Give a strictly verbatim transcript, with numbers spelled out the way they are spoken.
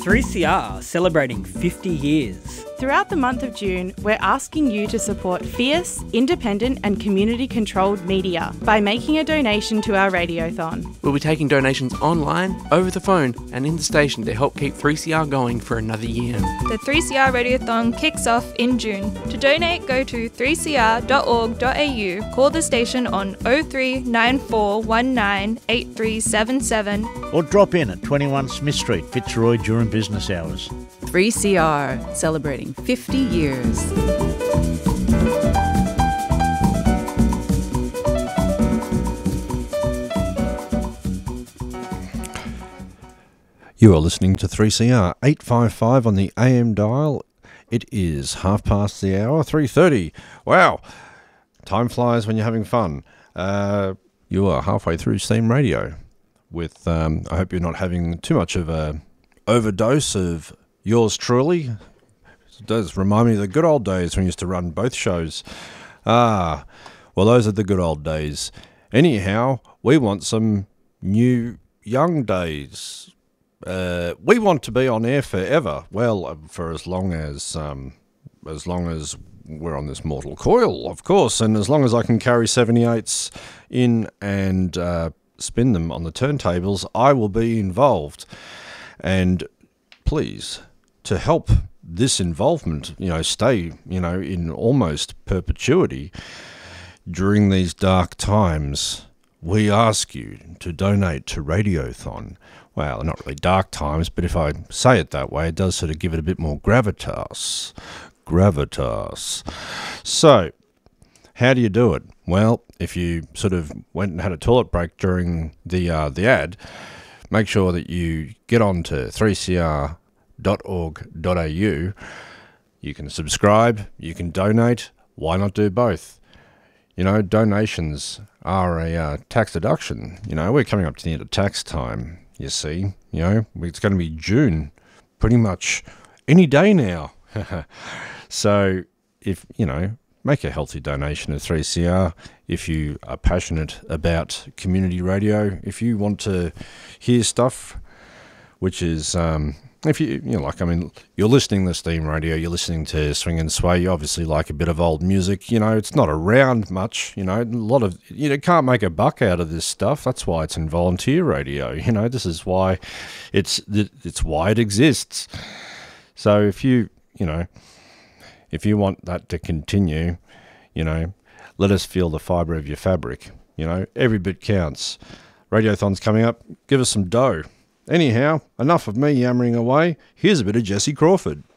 three C R celebrating fifty years. Throughout the month of June, we're asking you to support fierce, independent and community-controlled media by making a donation to our Radiothon. We'll be taking donations online, over the phone and in the station to help keep three C R going for another year. The three C R Radiothon kicks off in June. To donate, go to three c r dot org dot a u, call the station on oh three nine four one nine eight three seven seven or drop in at twenty-one Smith Street, Fitzroy during business hours. three C R, celebrating fifty years. You are listening to three C R, eight fifty-five on the A M dial. It is half past the hour, three thirty. Wow, time flies when you're having fun. Uh, you are halfway through Steam Radio. With, um, I hope you're not having too much of a overdose of yours truly. It does remind me of the good old days when we used to run both shows. Ah, well, those are the good old days. Anyhow, we want some new young days. Uh, we want to be on air forever. Well, for as long as um, as long as we're on this mortal coil, of course, and as long as I can carry seventy-eights in and uh, spin them on the turntables, I will be involved. And please, to help this involvement, you know, stay, you know, in almost perpetuity during these dark times, we ask you to donate to Radiothon. Well, not really dark times, but if I say it that way, it does sort of give it a bit more gravitas. Gravitas. So, how do you do it? Well, if you sort of went and had a toilet break during the uh, the ad, make sure that you get on to three c r dot org dot a u. You can subscribe, you can donate. Why not do both? You know, donations are a uh, tax deduction. You know, we're coming up to the end of tax time, you see. You know, it's going to be June pretty much any day now. So, if, you know, make a healthy donation to three C R if you are passionate about community radio. If you want to hear stuff which is, um, if you, you know, like, I mean, you're listening to Steam Radio, you're listening to Swing and Sway, you obviously like a bit of old music, you know, it's not around much, you know, a lot of, you know, can't make a buck out of this stuff. That's why it's in volunteer radio, you know, this is why it's, it's why it exists. So if you, you know, if you want that to continue, you know, let us feel the fibre of your fabric. You know, every bit counts. Radiothon's coming up. Give us some dough. Anyhow, enough of me yammering away. Here's a bit of Jesse Crawford.